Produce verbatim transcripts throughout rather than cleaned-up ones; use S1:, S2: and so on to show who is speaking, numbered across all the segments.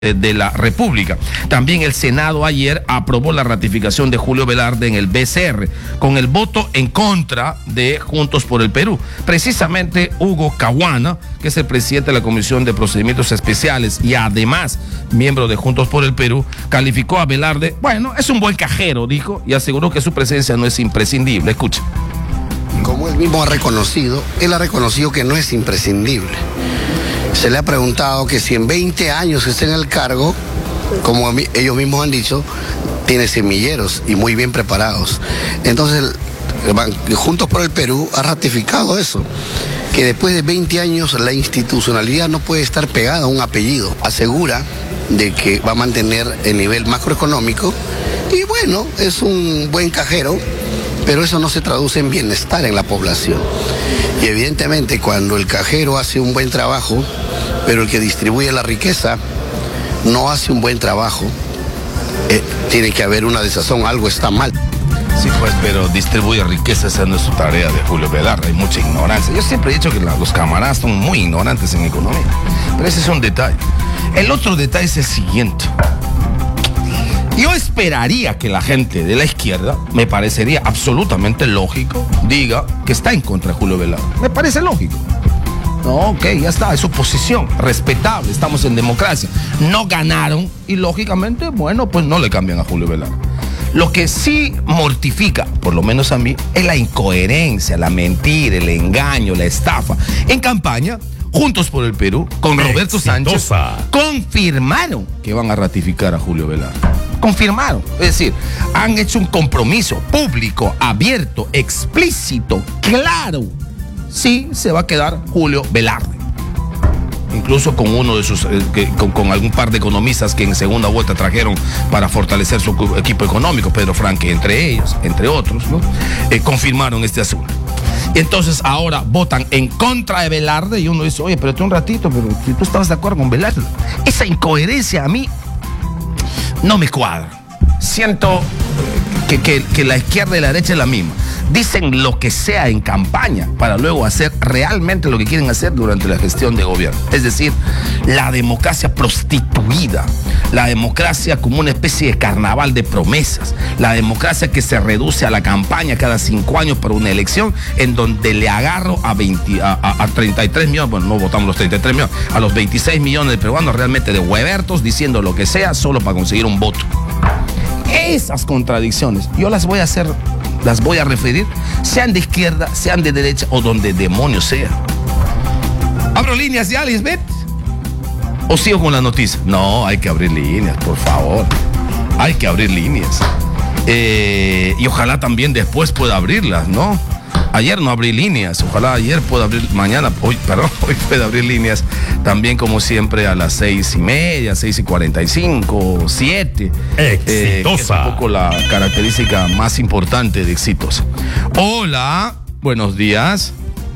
S1: de la República. También el Senado ayer aprobó la ratificación de Julio Velarde en el B C R, con el voto en contra de Juntos por el Perú. Precisamente Hugo Caguana, que es el presidente de la Comisión de Procedimientos Especiales y además miembro de Juntos por el Perú, calificó a Velarde, bueno, es un buen cajero, dijo, y aseguró que su presencia no es imprescindible. Escucha.
S2: Como él mismo ha reconocido, él ha reconocido que no es imprescindible. Se le ha preguntado que si en veinte años que esté en el cargo, como ellos mismos han dicho, tiene semilleros y muy bien preparados. Entonces, Juntos por el Perú ha ratificado eso, que después de veinte años la institucionalidad no puede estar pegada a un apellido. Asegura de que va a mantener el nivel macroeconómico y bueno, es un buen cajero, pero eso no se traduce en bienestar en la población. Y evidentemente cuando el cajero hace un buen trabajo, pero el que distribuye la riqueza no hace un buen trabajo, eh, tiene que haber una desazón, algo está mal.
S1: Sí, pues, pero distribuye riqueza, esa no es su tarea de Julio Velarde, hay mucha ignorancia. Yo siempre he dicho que la, los camaradas son muy ignorantes en economía, pero ese es un detalle. El otro detalle es el siguiente. Yo esperaría que la gente de la izquierda, me parecería absolutamente lógico, diga que está en contra de Julio Velarde. Me parece lógico. No, ok, ya está, es su posición, respetable, estamos en democracia. No ganaron y lógicamente, bueno, pues no le cambian a Julio Velarde. Lo que sí mortifica, por lo menos a mí, es la incoherencia, la mentira, el engaño, la estafa. En campaña, Juntos por el Perú, con Roberto Sánchez, confirmaron que van a ratificar a Julio Velarde. Confirmaron, es decir, han hecho un compromiso público, abierto, explícito, claro. Sí, se va a quedar Julio Velarde. Incluso con uno de sus, eh, que, con, con algún par de economistas que en segunda vuelta trajeron para fortalecer su equipo económico, Pedro Franque entre ellos, entre otros, ¿no? Eh, confirmaron este asunto. Y entonces ahora votan en contra de Velarde y uno dice, oye, pero tú un ratito, pero si tú estabas de acuerdo con Velarde. Esa incoherencia a mí no me cuadra. Siento que, que, que la izquierda y la derecha es la misma. Dicen lo que sea en campaña para luego hacer realmente lo que quieren hacer durante la gestión de gobierno. Es decir, la democracia prostituida, la democracia como una especie de carnaval de promesas, la democracia que se reduce a la campaña cada cinco años para una elección en donde le agarro a, veinte, a, a, a treinta y tres millones, bueno, no votamos los treinta y tres millones, a los veintiséis millones de peruanos realmente de huevertos diciendo lo que sea solo para conseguir un voto. Esas contradicciones, yo las voy a hacer, las voy a referir, sean de izquierda, sean de derecha o donde demonios sea. ¿Abro líneas ya, Lisbeth? ¿O sigo con la noticia? No, hay que abrir líneas, por favor. Hay que abrir líneas. Eh, y ojalá también después pueda abrirlas, ¿no? Ayer no abrí líneas, ojalá ayer pueda abrir, mañana, hoy, perdón, hoy pueda abrir líneas también como siempre a las seis y media, seis y cuarenta y cinco, siete.
S3: Exitosa.
S1: Eh, que es un poco la característica más importante de Exitosa. Hola, buenos días.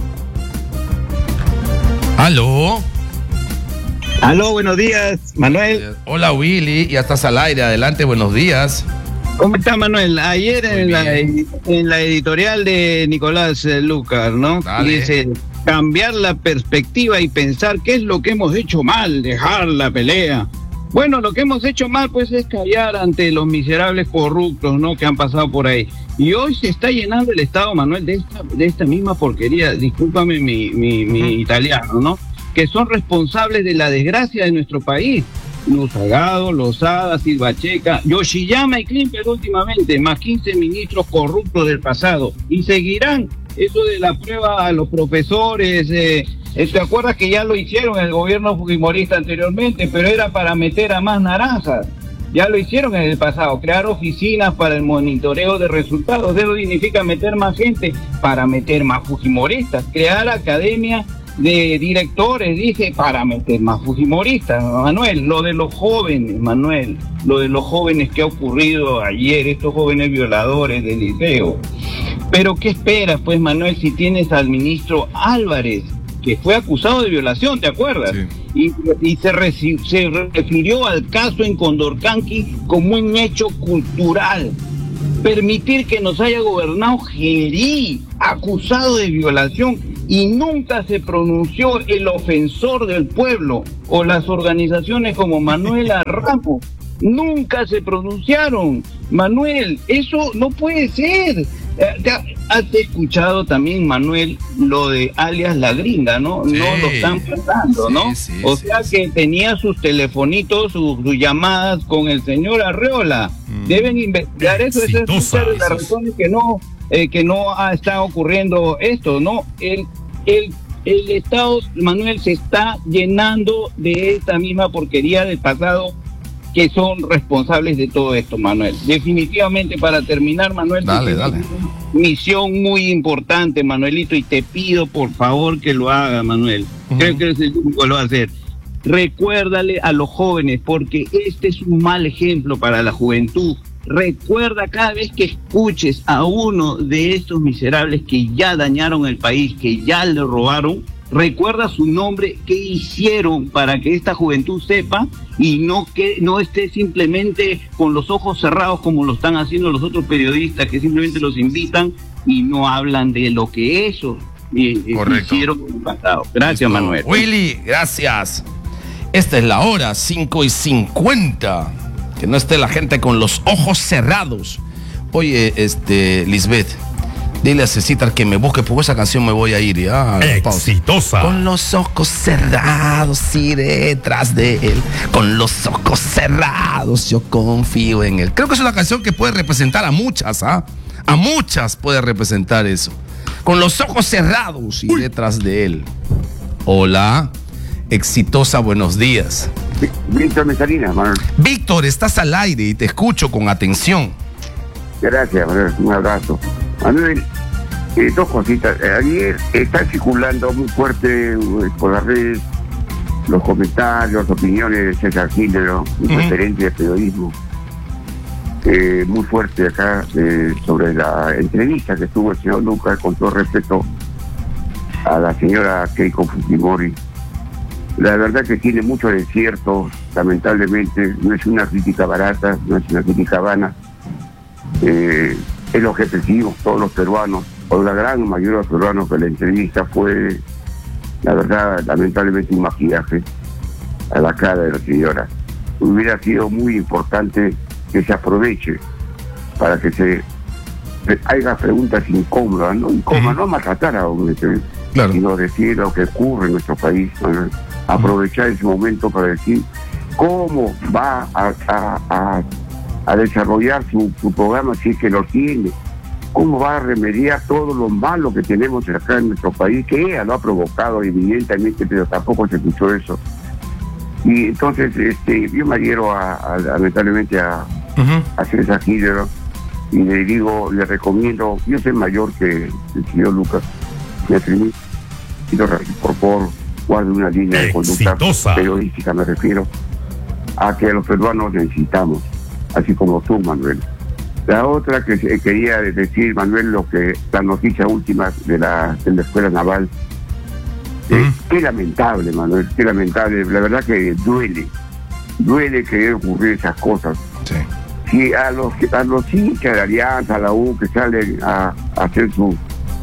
S1: Aló.
S4: Aló, buenos días, Manuel.
S1: Hola, Willy, ya estás al aire, adelante, buenos días.
S4: ¿Cómo está, Manuel? Ayer en la, en la editorial de Nicolás Lucar, ¿no?
S1: Dale.
S4: Dice, cambiar la perspectiva y pensar qué es lo que hemos hecho mal, dejar la pelea. Bueno, lo que hemos hecho mal, pues, es callar ante los miserables corruptos, ¿no?, que han pasado por ahí. Y hoy se está llenando el Estado, Manuel, de esta, de esta misma porquería, discúlpame mi, mi, mi uh-huh. italiano, ¿no?, que son responsables de la desgracia de nuestro país. Luz Salgado, Lozada, Silva Checa, Yoshiyama y Klimper últimamente, más quince ministros corruptos del pasado. Y seguirán eso de la prueba a los profesores. Eh, ¿Te acuerdas que ya lo hicieron en el gobierno fujimorista anteriormente? Pero era para meter a más naranjas. Ya lo hicieron en el pasado, crear oficinas para el monitoreo de resultados. Eso significa meter más gente para meter más fujimoristas, crear academias de directores, dije, para meter más fujimoristas, Manuel. Lo de los jóvenes, Manuel, lo de los jóvenes que ha ocurrido ayer, estos jóvenes violadores del liceo. Pero ¿qué esperas, pues, Manuel, si tienes al ministro Álvarez, que fue acusado de violación, ¿te acuerdas? Sí. Y, y se, reci- se refirió al caso en Condorcanqui como un hecho cultural. Permitir que nos haya gobernado Gerí, acusado de violación. y nunca se pronunció el ofensor del pueblo o las organizaciones como Manuela Ramos. Nunca se pronunciaron. Manuel, eso no puede ser. ¿Has escuchado también, Manuel, lo de alias La Gringa, no?
S1: Sí,
S4: no lo están pasando, ¿no?
S1: Sí, sí,
S4: o
S1: sí,
S4: sea
S1: sí.
S4: que tenía sus telefonitos, sus, sus llamadas con el señor Arreola. Mm. Deben investigar eso. Esa es una de las razones que no, eh, que no ha estado ocurriendo esto, ¿no? El, el, el Estado, Manuel, se está llenando de esta misma porquería del pasado, que son responsables de todo esto, Manuel. Definitivamente, para terminar, Manuel,
S1: dale, dale.
S4: Misión muy importante, Manuelito, y te pido por favor que lo haga, Manuel. Uh-huh. Creo que es el único que lo va a hacer. Recuérdale a los jóvenes, porque este es un mal ejemplo para la juventud. Recuerda cada vez que escuches a uno de estos miserables que ya dañaron el país, que ya le robaron, recuerda su nombre, qué hicieron para que esta juventud sepa y no que no esté simplemente con los ojos cerrados como lo están haciendo los otros periodistas que simplemente los invitan y no hablan de lo que ellos eh, hicieron en el pasado. Gracias, Listo. Manuel.
S1: Willy, gracias. Esta es la hora, cinco y cincuenta. Que no esté la gente con los ojos cerrados. Oye, este, Lisbeth, dile a Cecitar que me busque, porque esa canción me voy a ir. Ya,
S3: exitosa.
S1: Con los ojos cerrados iré detrás de él. Con los ojos cerrados yo confío en él. Creo que es una canción que puede representar a muchas, ¿ah? A muchas puede representar eso. Con los ojos cerrados iré detrás de él. Hola, exitosa, buenos días.
S5: Víctor Mesarina, Manuel.
S1: Víctor, estás al aire y te escucho con atención.
S5: Gracias, Manuel. Un abrazo. Manuel, eh, dos cositas. Ayer está circulando muy fuerte eh, por las redes los comentarios, las opiniones de César Gílero, un uh-huh. referente de periodismo, eh, muy fuerte acá eh, sobre la entrevista que tuvo el señor Lucas, con todo respeto a la señora Keiko Fujimori. La verdad que tiene mucho de cierto, lamentablemente, no es una crítica barata, no es una crítica vana. Eh, es lo que percibimos todos los peruanos, o la gran mayoría de los peruanos, que la entrevista fue, la verdad, lamentablemente un maquillaje a la cara de la señora. Hubiera sido muy importante que se aproveche para que se, se haga preguntas incómodas, no incómodas, no maltratar a un claro. sino decir lo que ocurre en nuestro país, ¿no? Aprovechar ese momento para decir cómo va a, a, a, a desarrollar su, su programa, si es que lo tiene, cómo va a remediar todo lo malo que tenemos acá en nuestro país, que ella lo ha provocado evidentemente, pero tampoco se escuchó eso. Y entonces este yo me adhiero a, a, lamentablemente a, uh-huh. a César Gílero y le digo, le recomiendo, yo soy mayor que el señor Lucas, me permito, por favor, guarde una línea de conducta
S3: exitosa.
S5: Periodística, me refiero a que los peruanos necesitamos, así como tú, Manuel. La otra que quería decir, Manuel, lo que la noticia última de la, de la escuela naval, uh-huh. eh, qué lamentable, Manuel, qué lamentable, la verdad que duele, duele que ocurrir esas cosas.
S1: Sí.
S5: Si a los a los hinchas de Alianza, a la U, que salen a, a hacer su,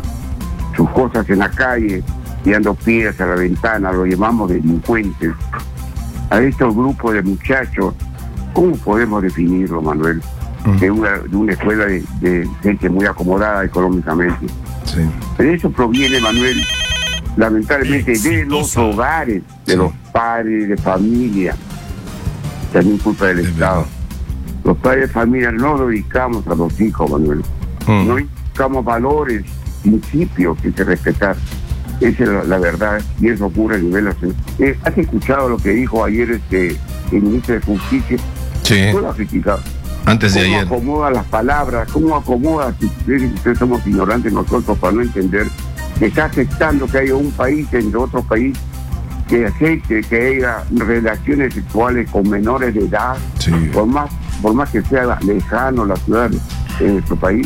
S5: sus cosas en la calle, tirando piedras a la ventana, lo llamamos delincuentes, a estos grupos de muchachos, ¿cómo podemos definirlo, Manuel? Uh-huh. De, una, de una escuela de, de gente muy acomodada económicamente.
S1: Sí.
S5: Pero eso proviene, Manuel, lamentablemente de los hogares, de sí. los padres de familia, también culpa del es Estado. Verdad. Los padres de familia no lo dedicamos a los hijos, Manuel. Uh-huh. No dedicamos valores, principios que hay que respetar. Esa es la, la verdad, y eso ocurre a nivel nacional. Eh, ¿Has escuchado lo que dijo ayer este el ministro de Justicia?
S1: Sí.
S5: ¿Cómo lo ha criticado?
S1: Antes de
S5: ¿Cómo
S1: ayer.
S5: ¿Cómo acomoda las palabras? ¿Cómo acomoda? Si ustedes somos ignorantes nosotros para no entender que está aceptando que haya un país entre otro país que acepte que haya relaciones sexuales con menores de edad,
S1: sí.
S5: por más por más que sea lejano la ciudad de nuestro país.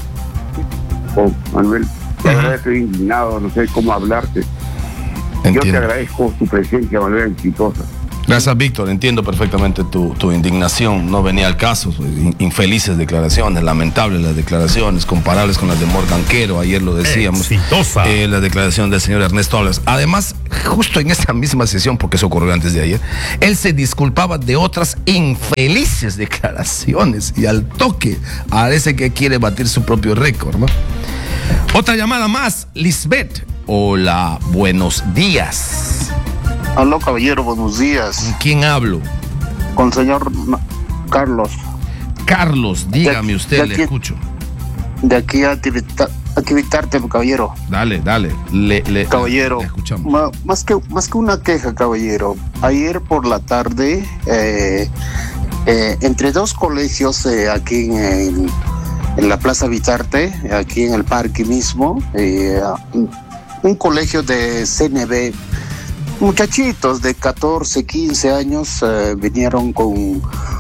S5: Oh, Manuel, la uh-huh. verdad estoy indignado, no sé cómo hablarte. Entiendo. Yo te agradezco tu presencia, Manuel, exitosa.
S1: Gracias, Víctor. Entiendo perfectamente tu, tu indignación. No venía al caso. Infelices declaraciones, lamentables las declaraciones, comparables con las de Morganquero. Ayer lo decíamos.
S3: Exitosa.
S1: Eh, la declaración del señor Ernesto Álvarez. Además, justo en esta misma sesión, porque eso ocurrió antes de ayer, él se disculpaba de otras infelices declaraciones. Y al toque, parece que quiere batir su propio récord, ¿no? Otra llamada más, Lisbeth. Hola, buenos días.
S6: Aló, caballero, buenos días.
S1: ¿Con quién hablo?
S6: Con el señor Carlos.
S1: Carlos, dígame
S6: de,
S1: usted,
S6: de
S1: le
S6: aquí,
S1: escucho.
S6: De aquí a activitarte, caballero.
S1: Dale, dale. Le, le,
S6: caballero,
S1: le escuchamos.
S6: Ma, más, que, más que una queja, caballero. Ayer por la tarde, eh, eh, entre dos colegios eh, aquí en, en, en la Plaza Vitarte, aquí en el parque mismo, eh, un, un colegio de C N B, muchachitos de catorce, quince años eh, vinieron con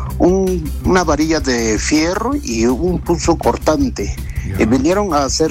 S6: un, una varilla de fierro y un pulso cortante. Yeah. Y vinieron a hacer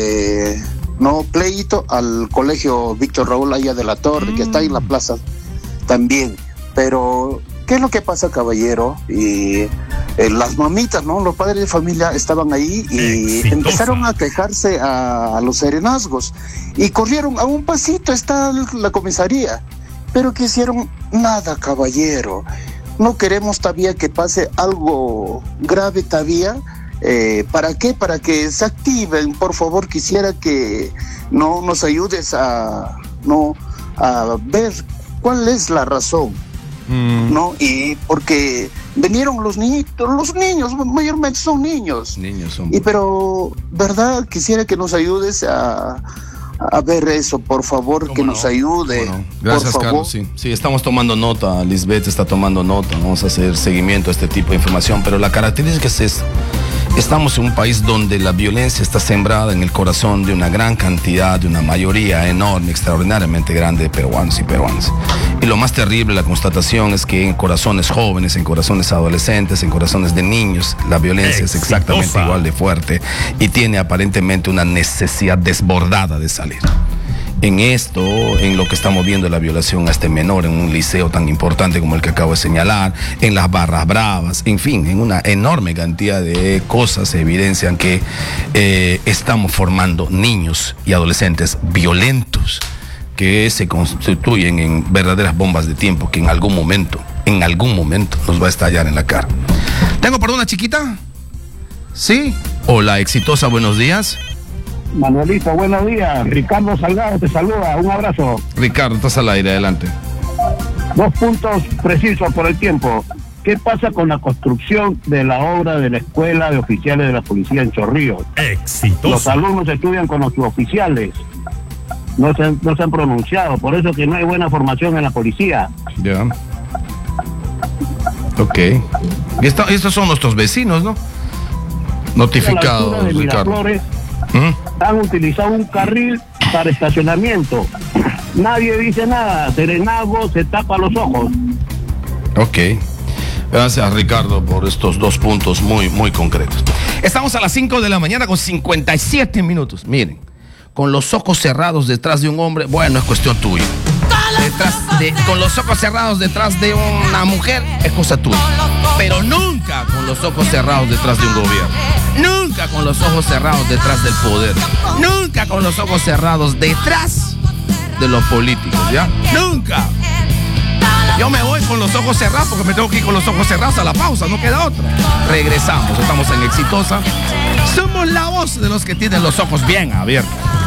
S6: eh, no pleito al colegio Víctor Raúl Aya de la Torre, mm. que está ahí en la plaza también. Pero, ¿qué es lo que pasa, caballero? Y eh, las mamitas, ¿no? Los padres de familia estaban ahí y Exitosa. empezaron a quejarse a, a los serenazgos y corrieron a un pasito, está la comisaría, pero que hicieron nada, caballero. No queremos todavía que pase algo grave todavía. Eh, ¿Para qué? Para que se activen, por favor. Quisiera que no nos ayudes a, no, a ver cuál es la razón. Mm. ¿No? Y porque vinieron los niñitos, los niños, mayormente son niños.
S1: Niños son.
S6: Y pero, ¿verdad? Quisiera que nos ayudes a, a ver eso, por favor, que no? nos ayude.
S1: No? Gracias, por Carlos. Sí. sí, estamos tomando nota, Lisbeth está tomando nota, vamos a hacer seguimiento a este tipo de información, pero la característica es esta. Estamos en un país donde la violencia está sembrada en el corazón de una gran cantidad, de una mayoría enorme, extraordinariamente grande de peruanos y peruanas. Y lo más terrible, la constatación es que en corazones jóvenes, en corazones adolescentes, en corazones de niños, la violencia Exitosa. es exactamente igual de fuerte y tiene aparentemente una necesidad desbordada de salir. En esto, en lo que estamos viendo, la violación a este menor en un liceo tan importante como el que acabo de señalar, en las barras bravas, en fin, en una enorme cantidad de cosas se evidencian que eh, estamos formando niños y adolescentes violentos que se constituyen en verdaderas bombas de tiempo que en algún momento, en algún momento nos va a estallar en la cara. ¿Tengo por una chiquita? ¿Sí? Hola, Exitosa, buenos días.
S7: Manuelito, buenos días. Ricardo Salgado te saluda. Un abrazo.
S1: Ricardo, estás al aire, adelante.
S7: Dos puntos precisos por el tiempo. ¿Qué pasa con la construcción de la obra de la escuela de oficiales de la policía en Chorrillos?
S3: Exitoso.
S7: Los alumnos estudian con los suboficiales. No se, no se han pronunciado. Por eso que no hay buena formación en la policía.
S1: Ya. Ok. Y esto, estos son nuestros vecinos, ¿no? Notificados,
S7: de
S1: Ricardo.
S7: ¿Mm? Han utilizado un carril para estacionamiento. Nadie dice nada. Serenazgo se tapa los ojos.
S1: Ok. Gracias, Ricardo, por estos dos puntos muy, muy concretos. Estamos a las cinco de la mañana con cincuenta y siete minutos. Miren, con los ojos cerrados detrás de un hombre, bueno, es cuestión tuya. Detrás de, con los ojos cerrados detrás de una mujer, es cosa tuya. Pero nunca con los ojos cerrados detrás de un gobierno. Nunca con los ojos cerrados detrás del poder. Nunca con los ojos cerrados detrás de los políticos, ¿ya? Nunca. Yo me voy con los ojos cerrados porque me tengo que ir con los ojos cerrados a la pausa, no queda otra. Regresamos, estamos en Exitosa. Somos la voz de los que tienen los ojos bien abiertos.